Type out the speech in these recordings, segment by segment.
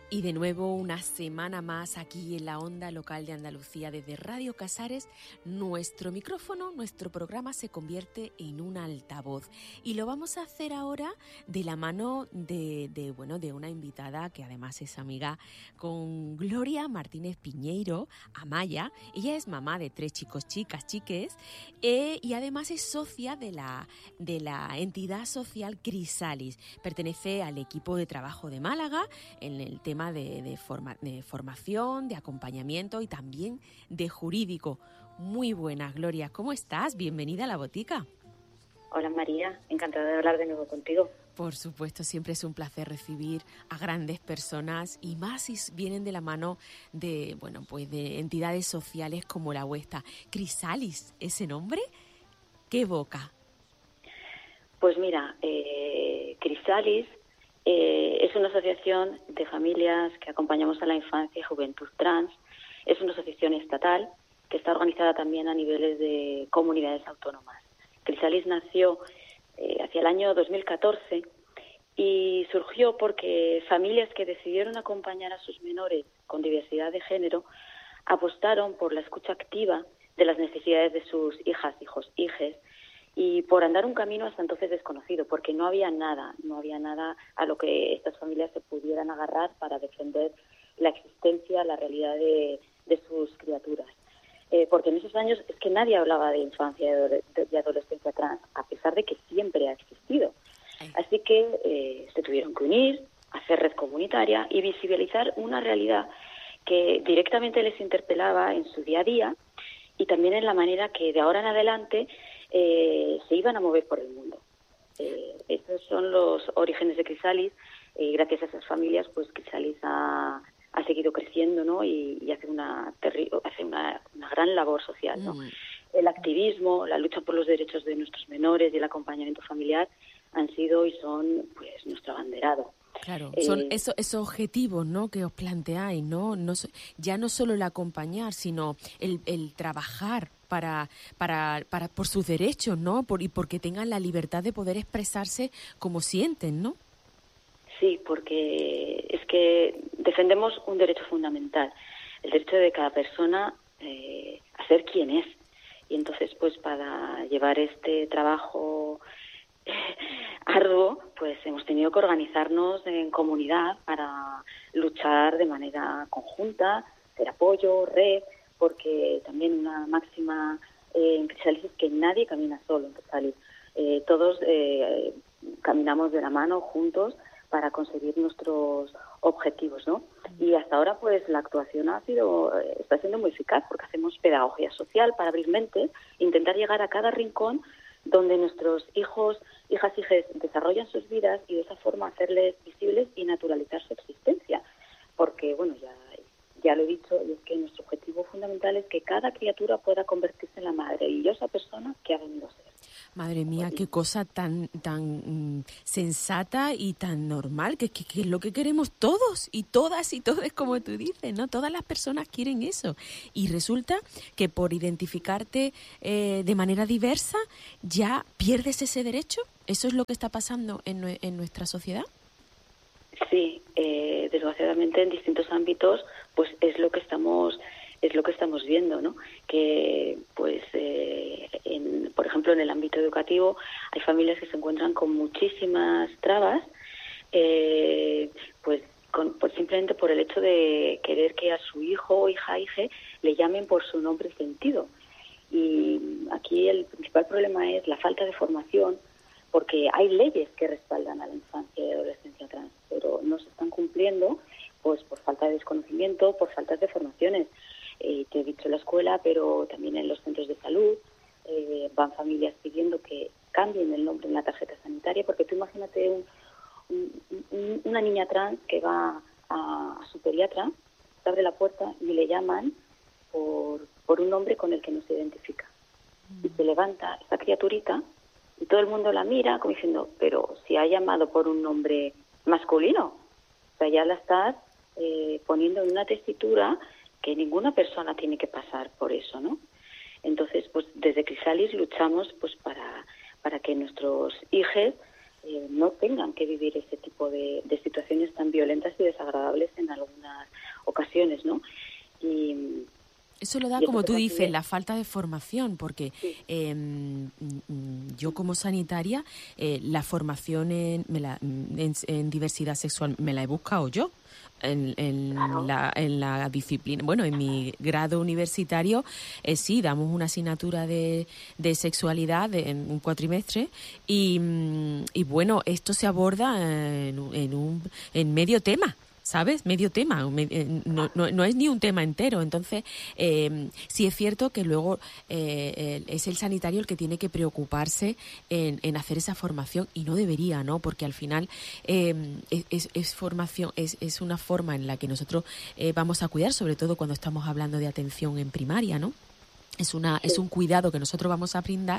Y de nuevo una semana más aquí en la onda local de Andalucía desde Radio Casares, nuestro micrófono, nuestro programa se convierte en un altavoz y lo vamos a hacer ahora de la mano de una invitada que además es amiga con Gloria Martínez Piñeiro, Amaya. Ella es mamá de 3 chicos, chicas, chiques y además es socia de la entidad social Crisalis. Pertenece al equipo de trabajo de Málaga en el tema de formación, de acompañamiento y también de jurídico. Muy buenas, Gloria. ¿Cómo estás? Bienvenida a La Botica. Hola, María. Encantada de hablar de nuevo contigo. Por supuesto, siempre es un placer recibir a grandes personas y más si vienen de la mano de entidades sociales como la vuestra. Crisalis, ¿ese nombre qué evoca? Pues mira, Crisalis es una asociación de familias que acompañamos a la infancia y juventud trans. Es una asociación estatal que está organizada también a niveles de comunidades autónomas. Crisalis nació hacia el año 2014 y surgió porque familias que decidieron acompañar a sus menores con diversidad de género apostaron por la escucha activa de las necesidades de sus hijas, hijos, hijes, y por andar un camino hasta entonces desconocido, porque no había nada a lo que estas familias se pudieran agarrar para defender la existencia, la realidad de sus criaturas. Porque en esos años es que nadie hablaba de infancia y adolescencia trans, a pesar de que siempre ha existido. Así que se tuvieron que unir, hacer red comunitaria y visibilizar una realidad que directamente les interpelaba en su día a día y también en la manera que de ahora en adelante se iban a mover por el mundo. Estos son los orígenes de Crisalis. Gracias a esas familias, pues Crisalis ha seguido creciendo, ¿no? Y hace una gran labor social, ¿no? El activismo, la lucha por los derechos de nuestros menores y el acompañamiento familiar han sido y son, pues, nuestro abanderado. Claro, son esos objetivos, ¿no?, que os planteáis, ¿no? Ya no solo el acompañar, sino el trabajar por sus derechos, ¿no? Y porque tengan la libertad de poder expresarse como sienten, ¿no? Sí, porque es que defendemos un derecho fundamental, el derecho de cada persona a ser quien es. Y entonces, pues, para llevar este trabajo arduo, pues hemos tenido que organizarnos en comunidad para luchar de manera conjunta, hacer apoyo, red, porque también una máxima en Crisalis es que nadie camina solo en Crisalis. Todos caminamos de la mano juntos para conseguir nuestros objetivos, ¿no? Y hasta ahora, pues, la actuación está siendo muy eficaz porque hacemos pedagogía social para abrir mentes, intentar llegar a cada rincón donde nuestros hijos, hijas, hijes desarrollan sus vidas y de esa forma hacerles visibles y naturalizar su existencia. Porque, bueno, ya lo he dicho, y es que nuestro objetivo fundamental es que cada criatura pueda convertirse en la maravillosa persona que ha venido a ser. Madre mía, qué cosa tan sensata y tan normal, que es lo que queremos todos y todas, como tú dices, ¿no? Todas las personas quieren eso. Y resulta que por identificarte de manera diversa ya pierdes ese derecho. ¿Eso es lo que está pasando en nuestra sociedad? Sí, desgraciadamente en distintos ámbitos, pues es lo que estamos viendo, ¿no? Que, pues, por ejemplo, en el ámbito educativo hay familias que se encuentran con muchísimas trabas, pues simplemente por el hecho de querer que a su hijo, hija, hije le llamen por su nombre y sentido. Y aquí el principal problema es la falta de formación, porque hay leyes que respaldan a la infancia y adolescencia trans, pero no se están cumpliendo, pues por falta de desconocimiento, por falta de formaciones. Te he dicho en la escuela, pero también en los centros de salud van familias pidiendo que cambien el nombre en la tarjeta sanitaria, porque tú imagínate una niña trans que va a su pediatra, se abre la puerta y le llaman por un nombre con el que no se identifica. Y se levanta esa criaturita y todo el mundo la mira como diciendo, pero si ha llamado por un nombre masculino, o sea, ya la estás poniendo en una tesitura que ninguna persona tiene que pasar por eso, ¿no? Entonces, pues desde Crisalis luchamos, pues, para que nuestros hijos no tengan que vivir ese tipo de situaciones tan violentas y desagradables en algunas ocasiones, ¿no? Y eso lo da, como tú dices, la falta de formación, porque sí. Yo como sanitaria, la formación en diversidad sexual me la he buscado yo. En la disciplina, bueno, en mi grado universitario sí, damos una asignatura de sexualidad en un cuatrimestre y bueno, esto se aborda en medio tema, ¿sabes? Medio tema, no es ni un tema entero. Entonces, sí es cierto que luego es el sanitario el que tiene que preocuparse en hacer esa formación, y no debería, ¿no? Porque al final es formación, es una forma en la que nosotros vamos a cuidar, sobre todo cuando estamos hablando de atención en primaria, ¿no? Es un cuidado que nosotros vamos a brindar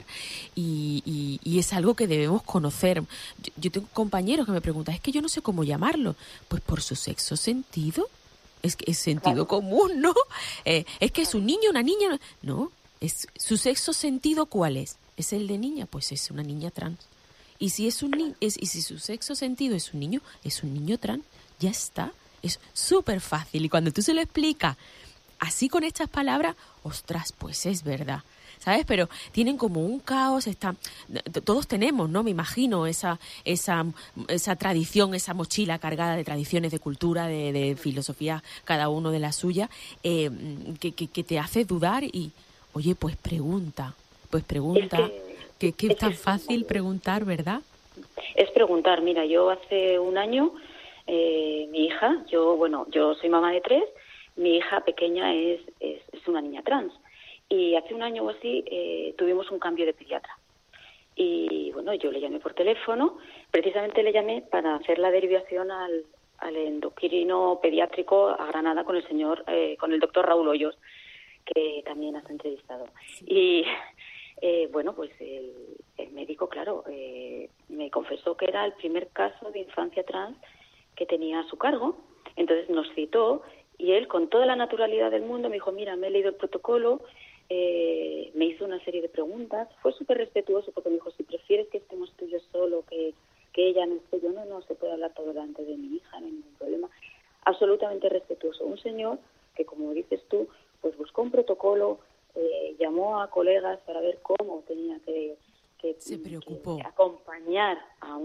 y es algo que debemos conocer. Yo tengo compañeros que me preguntan, es que yo no sé cómo llamarlo. Pues por su sexo sentido. Es que es sentido común, ¿no? Es que es un niño, una niña. No, es su sexo sentido, ¿cuál es? ¿Es el de niña? Pues es una niña trans. Y si es y si su sexo sentido es un niño trans. Ya está. Es súper fácil. Y cuando tú se lo explicas así con estas palabras, ostras, pues es verdad, ¿sabes? Pero tienen como un caos, todos tenemos, ¿no? Me imagino esa tradición, esa mochila cargada de tradiciones, de cultura, de filosofía, cada uno de la suya, que te hace dudar y, oye, pues pregunta, que es tan fácil preguntar, ¿verdad? Es preguntar. Mira, yo hace un año, mi hija, yo soy mamá de 3, mi hija pequeña es una niña trans. Y hace un año o así tuvimos un cambio de pediatra. Y bueno, yo le llamé por teléfono, precisamente le llamé para hacer la derivación al endocrino pediátrico a Granada con el doctor Raúl Hoyos, que también has entrevistado. Y bueno, pues el médico, claro, me confesó que era el primer caso de infancia trans que tenía a su cargo. Entonces nos citó. Y él, con toda la naturalidad del mundo, me dijo, mira, me he leído el protocolo, me hizo una serie de preguntas. Fue súper respetuoso porque me dijo, si prefieres que estemos tú y yo solo, que ella no esté, yo no se puede hablar todo delante de mi hija, no hay ningún problema. Absolutamente respetuoso. Un señor que, como dices tú, pues buscó un protocolo, llamó a colegas para ver cómo tenía que se preocupó. Que acompañar a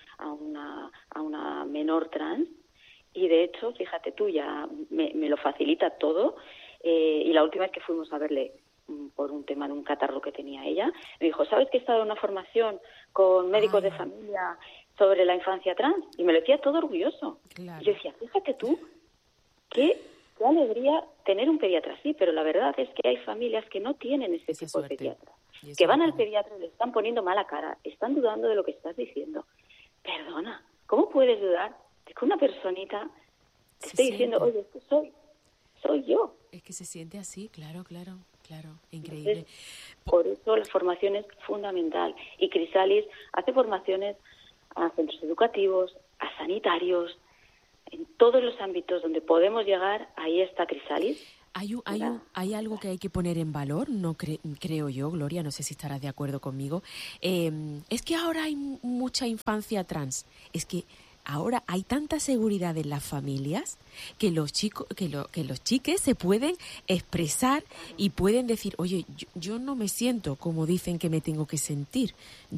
una menor trans. Y de hecho, fíjate tú, ya me lo facilita todo. Y la última vez que fuimos a verle por un tema de un catarro que tenía ella, me dijo, ¿sabes que he estado en una formación con médicos de familia sobre la infancia trans? Y me lo decía todo orgulloso. Claro. Y yo decía, fíjate tú, qué alegría tener un pediatra así, pero la verdad es que hay familias que no tienen ese tipo de pediatra, que van al pediatra y le están poniendo mala cara, están dudando de lo que estás diciendo. Perdona, ¿cómo puedes dudar de que una personita te esté diciendo, oye, es que soy yo? Es que se siente así, claro, increíble. Entonces, por eso la formación es fundamental. Y Crisalis hace formaciones a centros educativos, a sanitarios, en todos los ámbitos donde podemos llegar, ahí está Crisalis. Hay algo que hay que poner en valor, no creo yo, Gloria, no sé si estarás de acuerdo conmigo. Es que ahora hay mucha infancia trans. Es que ahora hay tanta seguridad en las familias que los chiques se pueden expresar y pueden decir, oye, yo no me siento como dicen que me tengo que sentir.